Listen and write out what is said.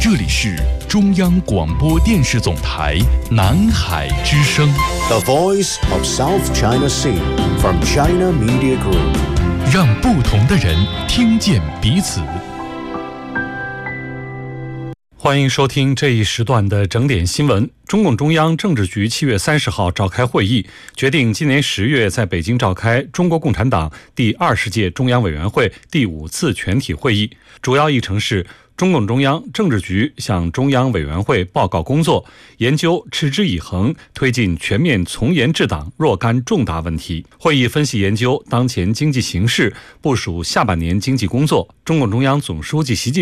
这里是中央广播电视总台南海之声 The Voice of South China Sea from China Media Group， 让不同的人听见彼此。欢迎收听这一时段的整点新闻。中共中央政治局7月30号召开会议，决定今年10月在北京召开中国共产党第20届中央委员会第5次全体会议。主要议程是中共中央政治局向中央委员会报告工作，研究持之以恒推进全面从严治党若干重大问题。会议分析研究当前经济形势，部署下半年经济工作。中共中央总书记习近平